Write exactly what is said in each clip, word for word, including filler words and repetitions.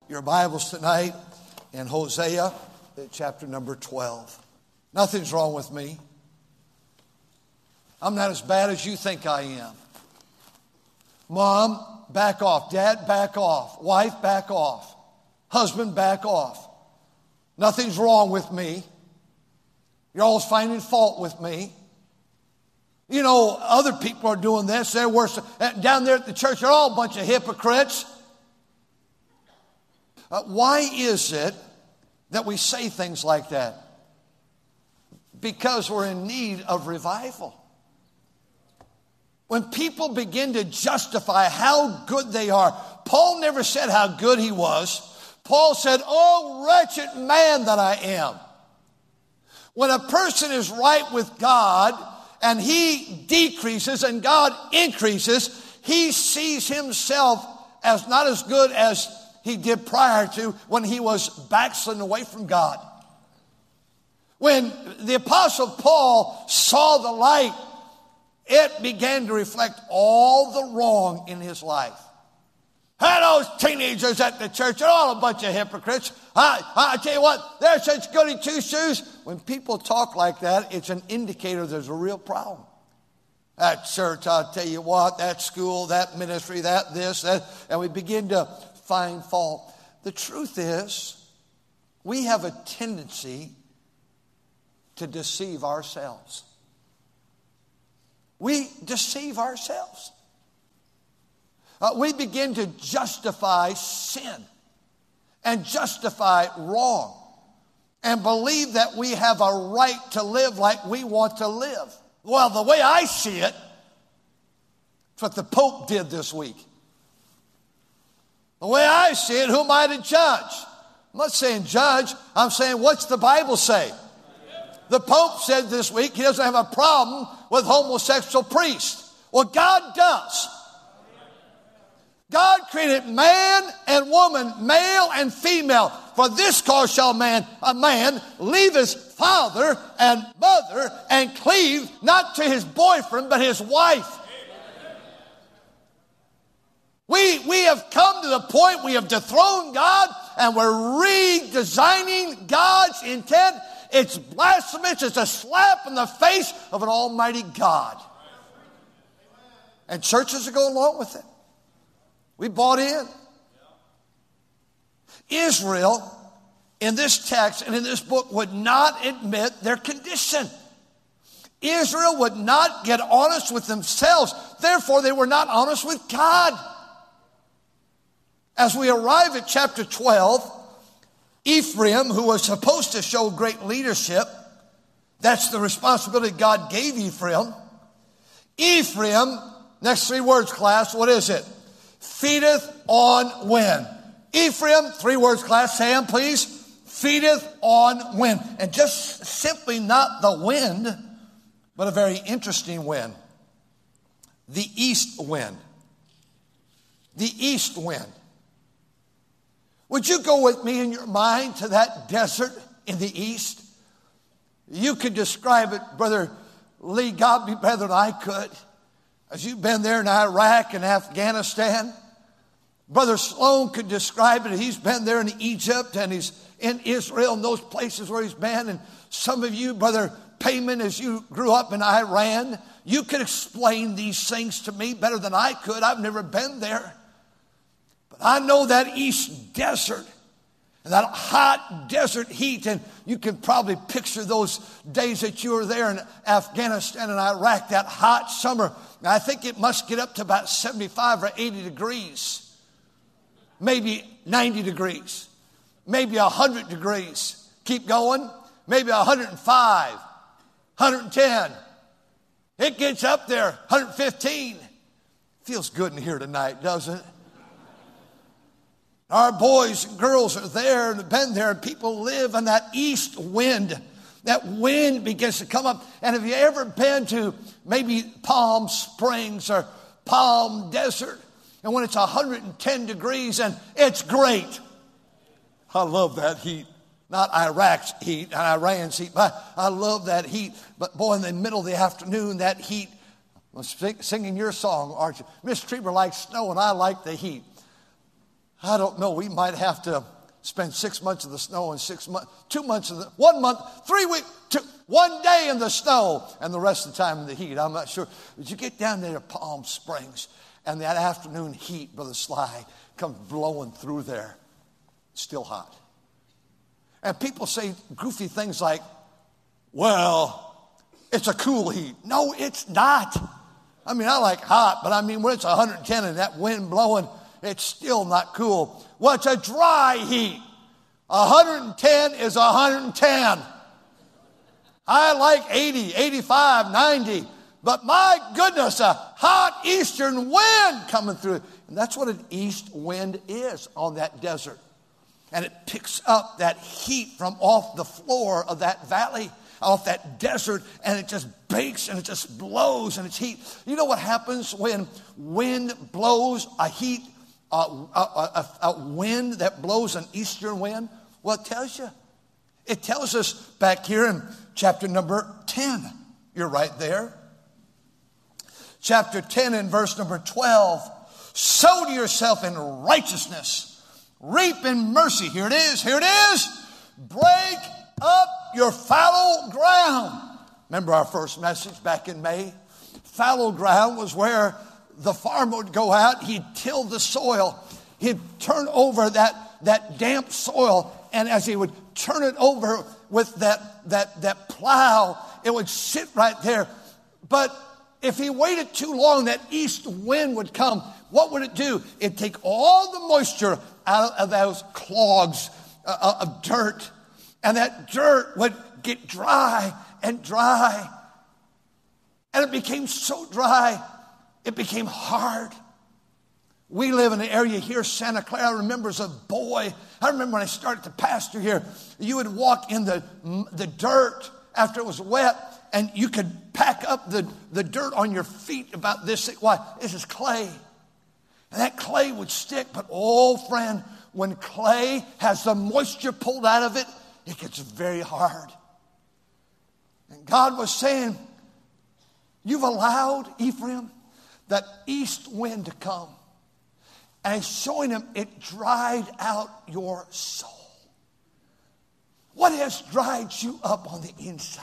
Your Bibles tonight in Hosea, chapter number twelve. Nothing's wrong with me. I'm not as bad as you think I am. Mom, back off. Dad, back off. Wife, back off. Husband, back off. Nothing's wrong with me. You're always finding fault with me. You know, other people are doing this. They're worse. Down there at the church, they're all a bunch of hypocrites. Uh, why is it that we say things like that? Because we're in need of revival. When people begin to justify how good they are, Paul never said how good he was. Paul said, "Oh, wretched man that I am." When a person is right with God and he decreases and God increases, he sees himself as not as good as he did prior to when he was backsliding away from God. When the Apostle Paul saw the light, it began to reflect all the wrong in his life. Hey, those teenagers at the church are all a bunch of hypocrites. I, I tell you what, they're such goody two-shoes. When people talk like that, it's an indicator there's a real problem. That church, I'll tell you what, that school, that ministry, that this, that, and we begin to find fault. The truth is, we have a tendency to deceive ourselves. We deceive ourselves. Uh, we begin to justify sin and justify wrong and believe that we have a right to live like we want to live. Well, the way I see it, it's what the Pope did this week. The way I see it, who am I to judge? I'm not saying judge. I'm saying, what's the Bible say? The Pope said this week he doesn't have a problem with homosexual priests. Well, God does. God created man and woman, male and female. For this cause shall man, a man leave his father and mother and cleave not to his boyfriend but his wife. We, we have come to the point we have dethroned God and we're redesigning God's intent. It's blasphemous. It's a slap in the face of an almighty God. And churches are going along with it. We bought in. Israel, in this text and in this book, would not admit their condition. Israel would not get honest with themselves. Therefore, they were not honest with God. As we arrive at chapter twelve, Ephraim, who was supposed to show great leadership, that's the responsibility God gave Ephraim. Ephraim, next three words, class, what is it? Feedeth on wind. Ephraim, three words, class, say them, please. Feedeth on wind. And just simply not the wind, but a very interesting wind. The east wind. The east wind. Would you go with me in your mind to that desert in the east? You could describe it, Brother Lee, God be better than I could. As you've been there in Iraq and Afghanistan. Brother Sloan could describe it. He's been there in Egypt and he's in Israel and those places where he's been. And some of you, Brother Payman, as you grew up in Iran, you could explain these things to me better than I could. I've never been there. But I know that east desert and that hot desert heat, and you can probably picture those days that you were there in Afghanistan and Iraq, that hot summer. Now, I think it must get up to about seventy-five or eighty degrees, maybe ninety degrees, maybe one hundred degrees. Keep going, maybe one hundred five, one hundred ten. It gets up there, one hundred fifteen. Feels good in here tonight, doesn't it? Our boys and girls are there and have been there, and people live in that east wind. That wind begins to come up. And have you ever been to maybe Palm Springs or Palm Desert? And when it's one hundred ten degrees and it's great. I love that heat. Not Iraq's heat and Iran's heat, but I love that heat. But boy, in the middle of the afternoon, that heat. I'm singing your song, aren't you? Miss Trieber likes snow and I like the heat. I don't know, we might have to spend six months of the snow and six months, two months of the, one month, three weeks, two, one day in the snow and the rest of the time in the heat. I'm not sure. But you get down there to Palm Springs and that afternoon heat, Brother Sly, comes blowing through there. It's still hot. And people say goofy things like, well, it's a cool heat. No, it's not. I mean, I like hot, but I mean, when it's one hundred ten and that wind blowing, it's still not cool. Well, it's a dry heat. one hundred ten is one hundred ten. I like eighty, eighty-five, ninety. But my goodness, a hot eastern wind coming through. And that's what an east wind is on that desert. And it picks up that heat from off the floor of that valley, off that desert, and it just bakes and it just blows and it's heat. You know what happens when wind blows a heat, uh, a, a, a wind that blows an eastern wind? Well, it tells you. It tells us back here in chapter number ten. You're right there. Chapter ten and verse number twelve. Sow to yourself in righteousness. Reap in mercy. Here it is. Here it is. Break up your fallow ground. Remember our first message back in May? Fallow ground was where the farmer would go out. He'd till the soil. He'd turn over that, that damp soil. And as he would turn it over with that, that, that plow, it would sit right there. But if he waited too long, that east wind would come. What would it do? It'd take all the moisture out of those clogs uh, of dirt. And that dirt would get dry and dry. And it became so dry, it became hard. We live in an area here, Santa Clara. I remember as a boy, I remember when I started to pastor here, you would walk in the, the dirt after it was wet, and you could pack up the, the dirt on your feet about this. Why? This is clay. And that clay would stick. But, oh, friend, when clay has the moisture pulled out of it, it gets very hard. And God was saying, you've allowed, Ephraim, that east wind to come. And he's showing him it dried out your soul. What has dried you up on the inside?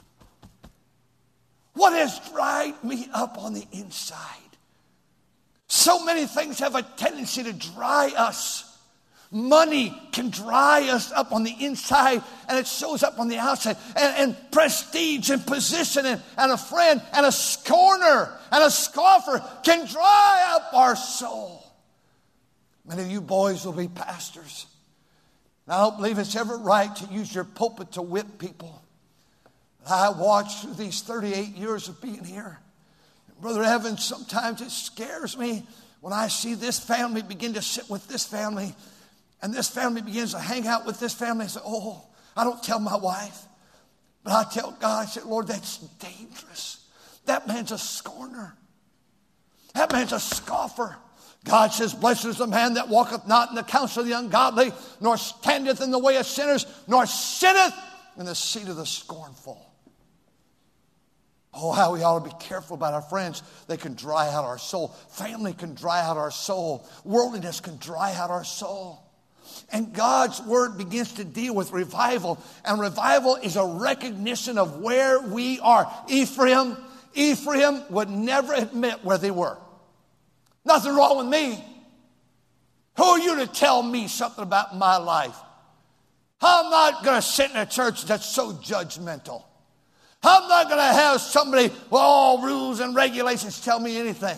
What has dried me up on the inside? So many things have a tendency to dry us. Money can dry us up on the inside, and it shows up on the outside. And, and prestige and position and, and a friend and a scorner and a scoffer can dry up our soul. Many of you boys will be pastors. And I don't believe it's ever right to use your pulpit to whip people. But I watched through these thirty-eight years of being here. Brother Evans, sometimes it scares me when I see this family begin to sit with this family, and this family begins to hang out with this family. I say, oh, I don't tell my wife, but I tell God, I say, Lord, that's dangerous. That man's a scorner. That man's a scoffer. God says, blessed is the man that walketh not in the counsel of the ungodly, nor standeth in the way of sinners, nor sitteth in the seat of the scornful. Oh, how we ought to be careful about our friends. They can dry out our soul. Family can dry out our soul. Worldliness can dry out our soul. And God's word begins to deal with revival. And revival is a recognition of where we are. Ephraim, Ephraim would never admit where they were. Nothing wrong with me. Who are you to tell me something about my life? I'm not going to sit in a church that's so judgmental. I'm not going to have somebody with all rules and regulations tell me anything.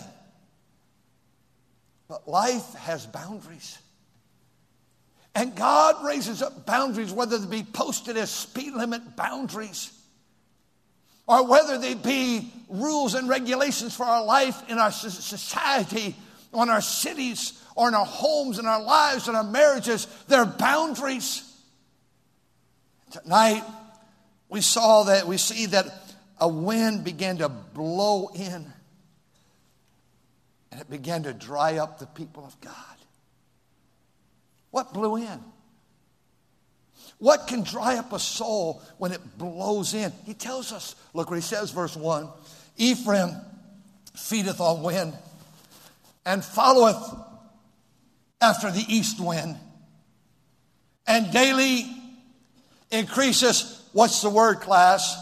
But life has boundaries. And God raises up boundaries, whether they be posted as speed limit boundaries, or whether they be rules and regulations for our life in our society, or in our cities, or in our homes, in our lives, in our marriages. There are boundaries. Tonight, we saw that, we see that a wind began to blow in, and it began to dry up the people of God. What blew in? What can dry up a soul when it blows in? He tells us, look what he says, verse one. Ephraim feedeth on wind and followeth after the east wind, and daily increases. What's the word, class?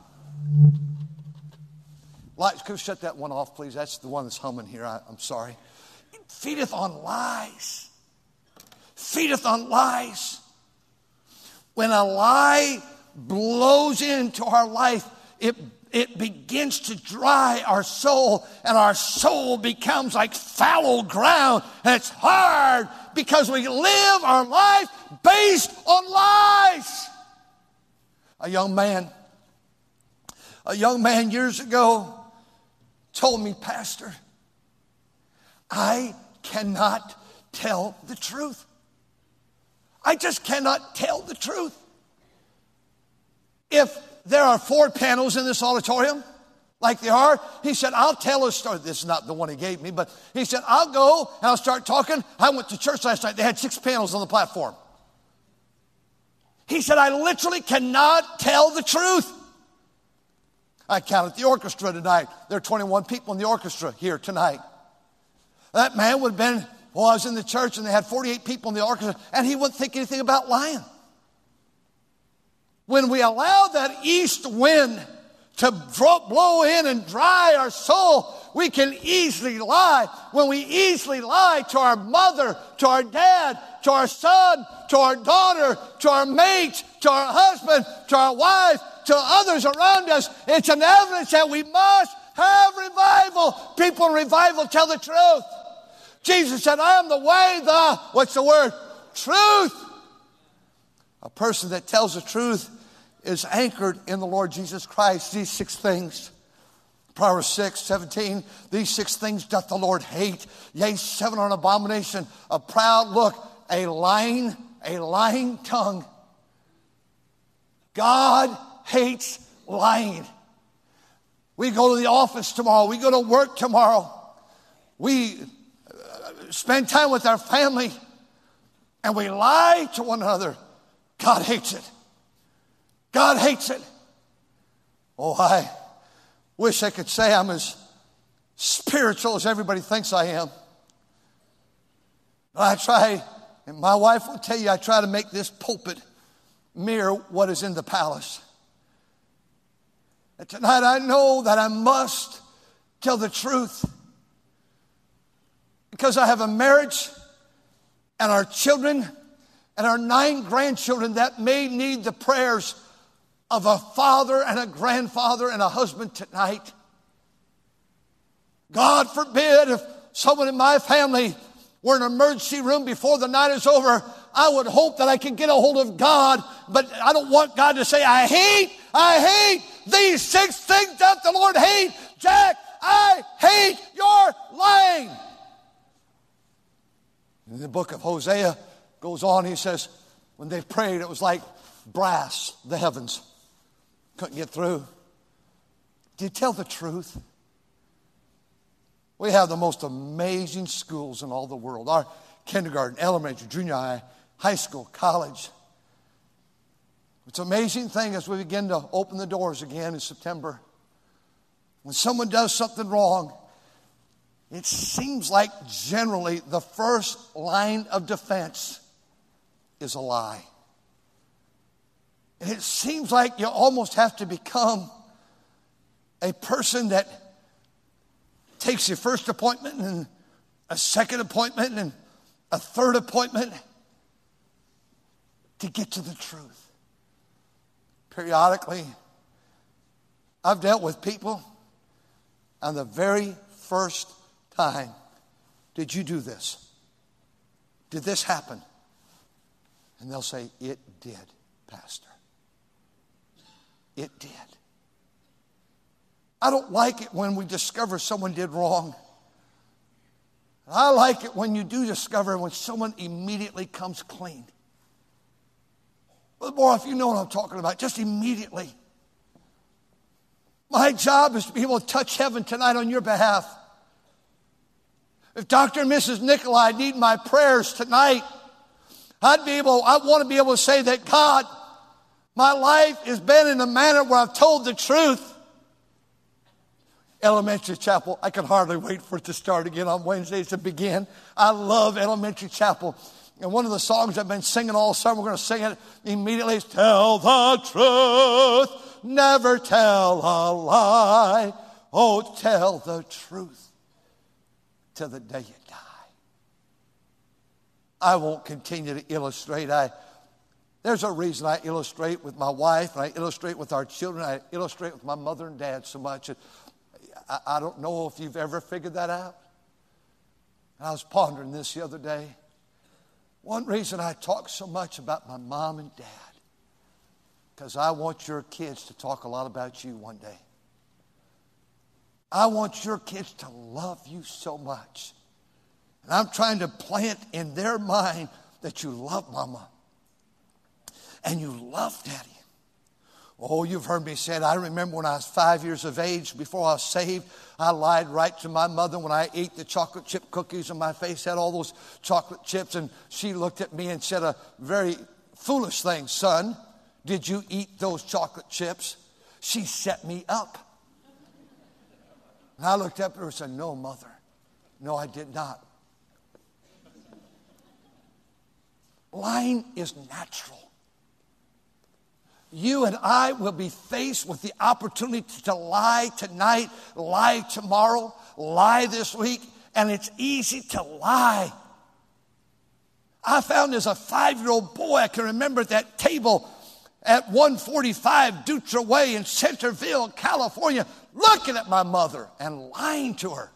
Lies. Could you shut that one off, please? That's the one that's humming here. I, I'm sorry. Feedeth on lies. Feedeth on lies. When a lie blows into our life, it, it begins to dry our soul, and our soul becomes like fallow ground, and it's hard because we live our life based on lies. A young man, a young man years ago told me, Pastor, I cannot tell the truth. I just cannot tell the truth. If there are four panels in this auditorium, like there are, he said, I'll tell a story. This is not the one he gave me, but he said, I'll go and I'll start talking. I went to church last night. They had six panels on the platform. He said, I literally cannot tell the truth. I counted the orchestra tonight. There are twenty-one people in the orchestra here tonight. That man would have been, well, I was in the church and they had forty-eight people in the orchestra, and he wouldn't think anything about lying. When we allow that east wind to blow in and dry our soul, we can easily lie. When we easily lie to our mother, to our dad, to our son, to our daughter, to our mate, to our husband, to our wife, to others around us, it's an evidence that we must have revival. People in revival tell the truth. Jesus said, I am the way, the, what's the word? Truth. A person that tells the truth is anchored in the Lord Jesus Christ. These six things. Proverbs six, seventeen. These six things doth the Lord hate. Yea, seven are an abomination. A proud look, a lying, a lying tongue. God hates lying. We go to the office tomorrow. We go to work tomorrow. We spend time with our family, and we lie to one another. God hates it. God hates it. Oh, I wish I could say I'm as spiritual as everybody thinks I am. I try, and my wife will tell you, I try to make this pulpit mirror what is in the palace. And tonight I know that I must tell the truth, because I have a marriage and our children and our nine grandchildren that may need the prayers of a father and a grandfather and a husband tonight. God forbid if someone in my family were in an emergency room before the night is over, I would hope that I could get a hold of God, but I don't want God to say, I hate, I hate these six things that the Lord hates. Jack, I hate your lying. In the book of Hosea goes on, he says, when they prayed, it was like brass, the heavens. Couldn't get through. Do you tell the truth? We have the most amazing schools in all the world. Our kindergarten, elementary, junior high, high school, college. It's an amazing thing as we begin to open the doors again in September. When someone does something wrong, it seems like generally the first line of defense is a lie. And it seems like you almost have to become a person that takes your first appointment and a second appointment and a third appointment to get to the truth. Periodically, I've dealt with people on the very first time. Did you do this? Did this happen? And they'll say, it did, Pastor. It did. I don't like it when we discover someone did wrong. I like it when you do discover when someone immediately comes clean. Brother Boy, if you know what I'm talking about, just immediately. My job is to be able to touch heaven tonight on your behalf. If Doctor and Missus Nicolai need my prayers tonight, I'd be able, I want to be able to say that, God, my life has been in a manner where I've told the truth. Elementary Chapel, I can hardly wait for it to start again on Wednesdays to begin. I love Elementary Chapel. And one of the songs I've been singing all summer, we're going to sing it immediately. Tell the truth, never tell a lie. Oh, tell the truth till the day you die. I won't continue to illustrate. I, there's a reason I illustrate with my wife, and I illustrate with our children. I illustrate with my mother and dad so much. I, I don't know if you've ever figured that out. I was pondering this the other day. One reason I talk so much about my mom and dad, because I want your kids to talk a lot about you one day. I want your kids to love you so much. And I'm trying to plant in their mind that you love mama and you love daddy. Oh, you've heard me say it. I remember when I was five years of age, before I was saved, I lied right to my mother when I ate the chocolate chip cookies and my face had all those chocolate chips. And she looked at me and said a very foolish thing. Son, did you eat those chocolate chips? She set me up. And I looked up at her and said, no, mother. No, I did not. Lying is natural. You and I will be faced with the opportunity to lie tonight, lie tomorrow, lie this week, and it's easy to lie. I found as a five-year-old boy, I can remember that table at one forty-five Dutra Way in Centerville, California, looking at my mother and lying to her.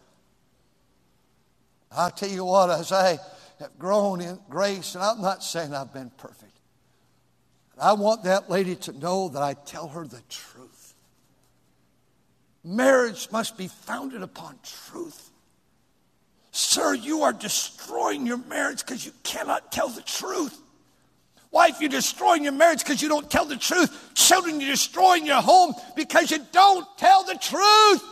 I'll tell you what, as I have grown in grace, and I'm not saying I've been perfect, I want that lady to know that I tell her the truth. Marriage must be founded upon truth. Sir, you are destroying your marriage because you cannot tell the truth. Wife, you're destroying your marriage because you don't tell the truth. Children, you're destroying your home because you don't tell the truth.